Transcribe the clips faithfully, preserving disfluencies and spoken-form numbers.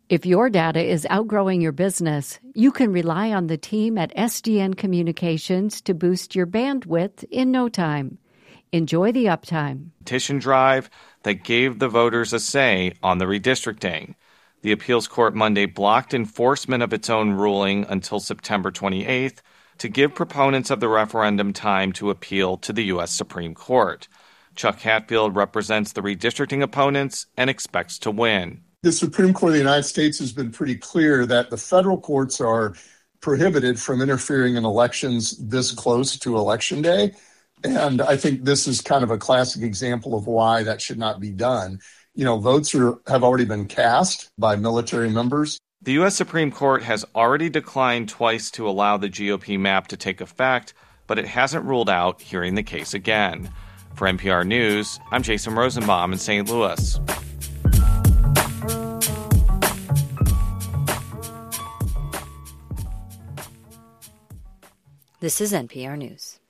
If your data is outgrowing your business, you can rely on the team at S D N Communications to boost your bandwidth in no time. Enjoy the uptime. Petition drive that gave the voters a say on the redistricting. The appeals court Monday blocked enforcement of its own ruling until September twenty-eighth to give proponents of the referendum time to appeal to the U S Supreme Court. Chuck Hatfield represents the redistricting opponents and expects to win. The Supreme Court of the United States has been pretty clear that the federal courts are prohibited from interfering in elections this close to Election Day. And I think this is kind of a classic example of why that should not be done. You know, votes are, have already been cast by military members. The U S Supreme Court has already declined twice to allow the G O P map to take effect, but it hasn't ruled out hearing the case again. For N P R News, I'm Jason Rosenbaum in Saint Louis. This is N P R News.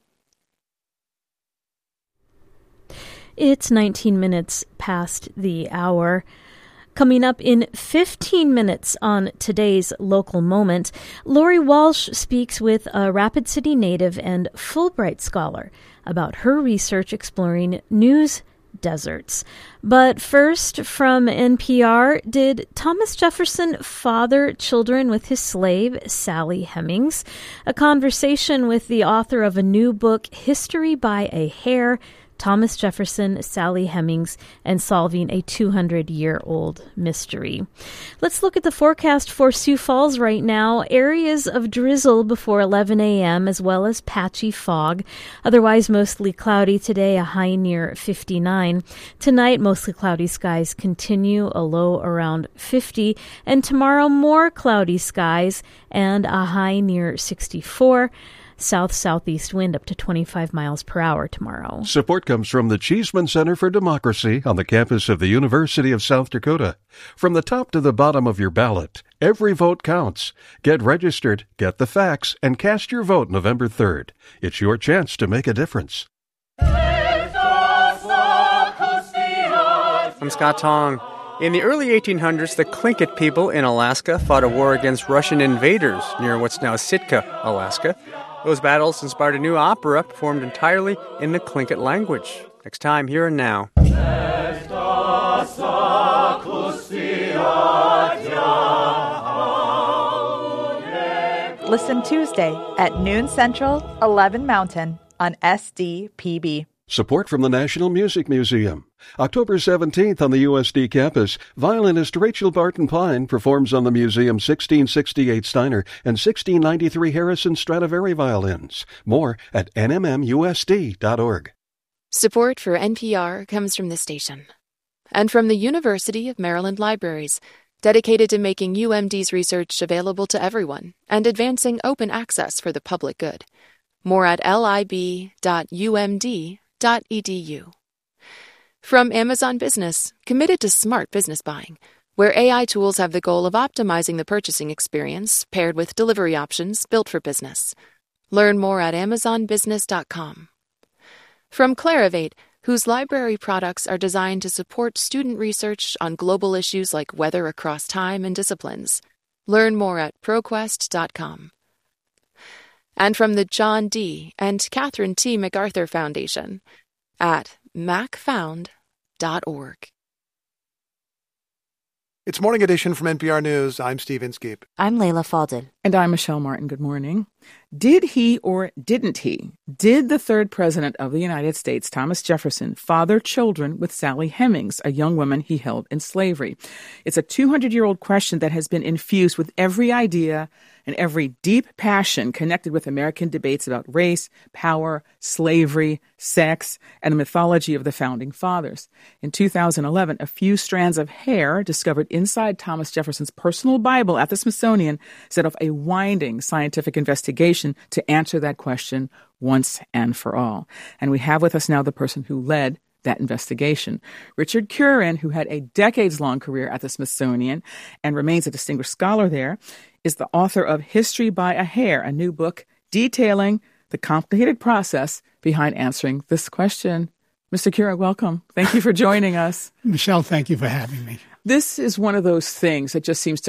It's nineteen minutes past the hour. Coming up in fifteen minutes on today's Local Moment, Lori Walsh speaks with a Rapid City native and Fulbright scholar about her research exploring news deserts. But first, from N P R, did Thomas Jefferson father children with his slave, Sally Hemings? A conversation with the author of a new book, History by a Hair, Thomas Jefferson, Sally Hemings, and Solving a two hundred year old Mystery. Let's look at the forecast for Sioux Falls right now. Areas of drizzle before eleven a.m. as well as patchy fog. Otherwise mostly cloudy today, a high near fifty-nine. Tonight, mostly cloudy skies continue, a low around fifty. And tomorrow, more cloudy skies and a high near sixty-four. South-southeast wind up to twenty-five miles per hour tomorrow. Support comes from the Cheeseman Center for Democracy on the campus of the University of South Dakota. From the top to the bottom of your ballot, every vote counts. Get registered, get the facts, and cast your vote November third. It's your chance to make a difference. I'm Scott Tong. In the early eighteen hundreds, the Tlingit people in Alaska fought a war against Russian invaders near what's now Sitka, Alaska. Those battles inspired a new opera performed entirely in the Tlingit language. Next time, Here and Now. Listen Tuesday at noon Central, eleven Mountain on S D P B. Support from the National Music Museum. October seventeenth on the U S D campus, violinist Rachel Barton Pine performs on the museum's sixteen sixty-eight Steiner and sixteen ninety-three Harrison Stradivari violins. More at N M M U S D dot org. Support for N P R comes from this station and from the University of Maryland Libraries, dedicated to making U M D's research available to everyone and advancing open access for the public good. More at lib dot u m d dot e d u. From Amazon Business, committed to smart business buying, where A I tools have the goal of optimizing the purchasing experience paired with delivery options built for business. Learn more at amazon business dot com. From Clarivate, whose library products are designed to support student research on global issues like weather across time and disciplines. Learn more at proquest dot com. And from the John D. and Catherine T. MacArthur Foundation at mac found dot org. It's Morning Edition from N P R News. I'm Steve Inskeep. I'm Layla Faldin. And I'm Michelle Martin. Good morning. Did he or didn't he? Did the third president of the United States, Thomas Jefferson, father children with Sally Hemings, a young woman he held in slavery? It's a two hundred year old question that has been infused with every idea and every deep passion connected with American debates about race, power, slavery, sex, and the mythology of the Founding Fathers. In two thousand eleven, a few strands of hair discovered inside Thomas Jefferson's personal Bible at the Smithsonian set off a winding scientific investigation to answer that question once and for all. And we have with us now the person who led that investigation. Richard Curran, who had a decades-long career at the Smithsonian and remains a distinguished scholar there, is the author of History by a Hair, a new book detailing the complicated process behind answering this question. Mister Curran, welcome. Thank you for joining us. Michelle, thank you for having me. This is one of those things that just seems to